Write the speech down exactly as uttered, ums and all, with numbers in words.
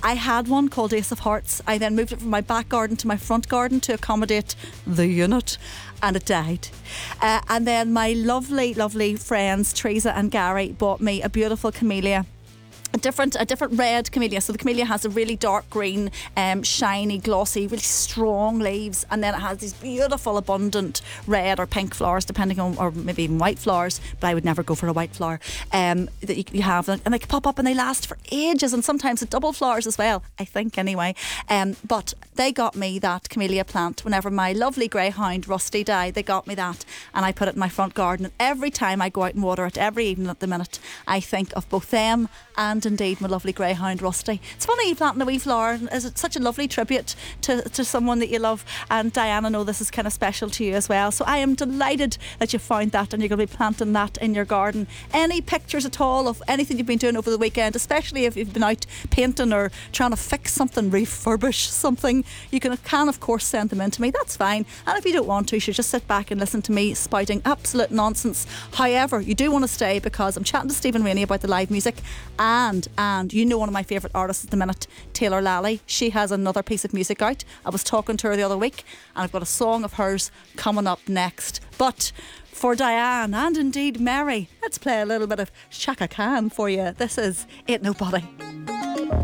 I had one called Ace of Hearts. I then moved it from my back garden to my front garden to accommodate the unit, and it died. Uh, and then my lovely, lovely friends Teresa and Gary bought me a beautiful camellia. A different, a different red camellia. So the camellia has a really dark green, um, shiny, glossy, really strong leaves, and then it has these beautiful, abundant red or pink flowers, depending on, or maybe even white flowers. But I would never go for a white flower. Um, that you, you have, and they pop up and they last for ages, and sometimes it double flowers as well. I think anyway. Um, but they got me that camellia plant whenever my lovely greyhound Rusty died. They got me that, and I put it in my front garden. And every time I go out and water it, every evening at the minute, I think of both them and indeed my lovely greyhound Rusty. It's funny planting a wee flower. It's such a lovely tribute to, to someone that you love, and Diane, I know this is kind of special to you as well, so I am delighted that you found that and you're going to be planting that in your garden. Any pictures at all of anything you've been doing over the weekend, especially if you've been out painting or trying to fix something, refurbish something, you can, can of course send them in to me. That's fine. And if you don't want to, you should just sit back and listen to me spouting absolute nonsense. However, you do want to stay because I'm chatting to Stephen Rainey about the live music. And, and you know one of my favourite artists at the minute, Taylor Lally. She has another piece of music out. I was talking to her the other week, and I've got a song of hers coming up next. But for Diane and indeed Mary, let's play a little bit of Chaka Khan for you. This is Ain't Nobody.